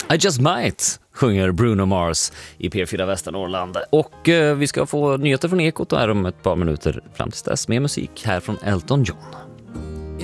I just might, sjunger Bruno Mars i P4 Västernorrland. Och vi ska få nyheter från Ekot här om ett par minuter fram till dess med musik här från Elton John.